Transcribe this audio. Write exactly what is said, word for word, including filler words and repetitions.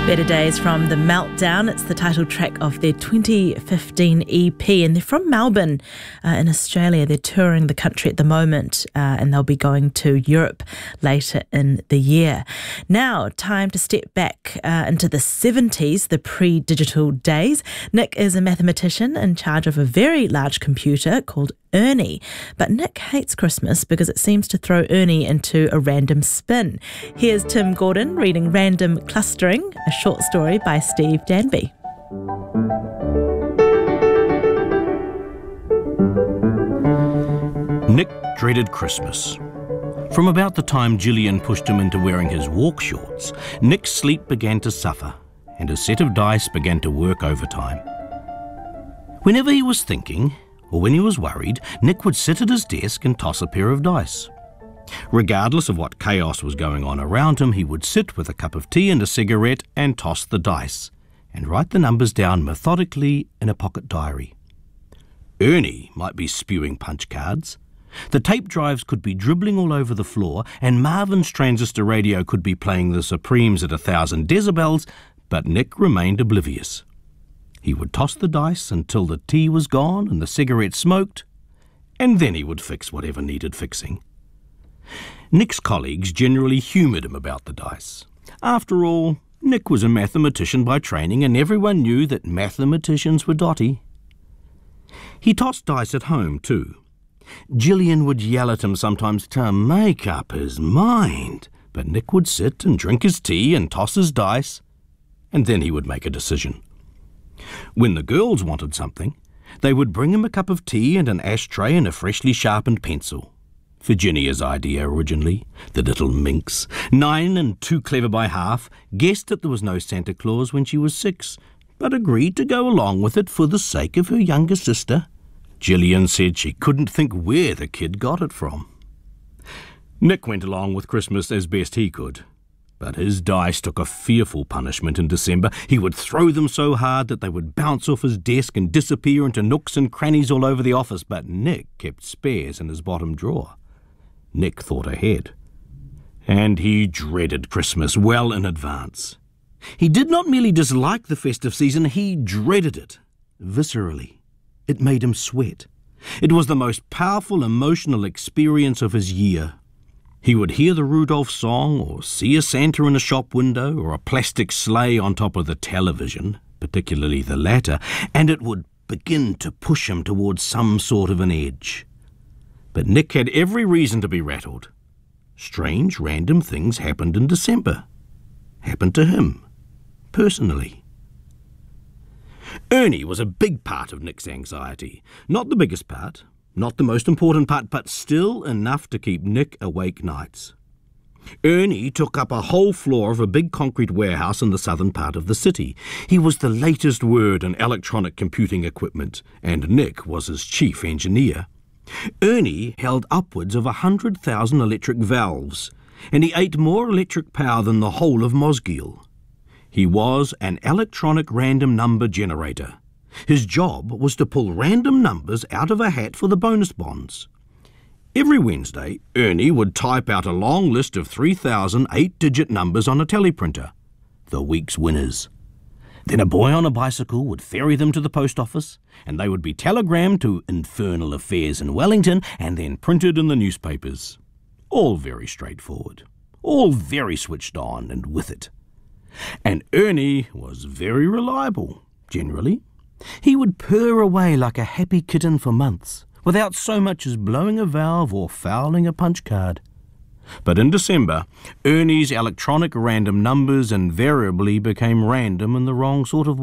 Better Days from The Meltdown. It's the title track of their twenty fifteen E P, and they're from Melbourne uh, in Australia. They're touring the country at the moment, uh, and they'll be going to Europe later in the year. Now, time to step back uh, into the seventies, the pre-digital days. Nick is a mathematician in charge of a very large computer called Ernie. But Nick hates Christmas because it seems to throw Ernie into a random spin. Here's Tim Gordon reading Random Clustering, a short story by Steve Danby. Nick dreaded Christmas. From about the time Gillian pushed him into wearing his walk shorts, Nick's sleep began to suffer and his set of dice began to work overtime. Whenever he was thinking, or when he was worried, Nick would sit at his desk and toss a pair of dice. Regardless of what chaos was going on around him, he would sit with a cup of tea and a cigarette and toss the dice, and write the numbers down methodically in a pocket diary. Ernie might be spewing punch cards. The tape drives could be dribbling all over the floor, and Marvin's transistor radio could be playing the Supremes at a thousand decibels, but Nick remained oblivious. He would toss the dice until the tea was gone and the cigarette smoked, and then he would fix whatever needed fixing. Nick's colleagues generally humoured him about the dice. After all, Nick was a mathematician by training, and everyone knew that mathematicians were dotty. He tossed dice at home too. Gillian would yell at him sometimes to make up his mind, but Nick would sit and drink his tea and toss his dice, and then he would make a decision. When the girls wanted something, they would bring him a cup of tea and an ashtray and a freshly sharpened pencil. Virginia's idea originally, the little minx, nine and too clever by half, guessed that there was no Santa Claus when she was six, but agreed to go along with it for the sake of her younger sister. Gillian said she couldn't think where the kid got it from. Nick went along with Christmas as best he could. But his dice took a fearful punishment in December. He would throw them so hard that they would bounce off his desk and disappear into nooks and crannies all over the office. But Nick kept spares in his bottom drawer. Nick thought ahead. And he dreaded Christmas well in advance. He did not merely dislike the festive season, he dreaded it, viscerally. It made him sweat. It was the most powerful emotional experience of his year. He would hear the Rudolph song, or see a Santa in a shop window, or a plastic sleigh on top of the television, particularly the latter, and it would begin to push him towards some sort of an edge. But Nick had every reason to be rattled. Strange, random things happened in December. Happened to him, personally. Ernie was a big part of Nick's anxiety. Not the biggest part. Not the most important part, but still enough to keep Nick awake nights. Ernie took up a whole floor of a big concrete warehouse in the southern part of the city. He was the latest word in electronic computing equipment, and Nick was his chief engineer. Ernie held upwards of a hundred thousand electric valves, and he ate more electric power than the whole of Mosgiel. He was an electronic random number generator. His job was to pull random numbers out of a hat for the bonus bonds. Every Wednesday, Ernie would type out a long list of three thousand eight-digit numbers on a teleprinter, the week's winners. Then a boy on a bicycle would ferry them to the post office, and they would be telegrammed to Infernal Affairs in Wellington and then printed in the newspapers. All very straightforward, all very switched on and with it. And Ernie was very reliable, generally. He would purr away like a happy kitten for months, without so much as blowing a valve or fouling a punch card. But in December, Ernie's electronic random numbers invariably became random in the wrong sort of way.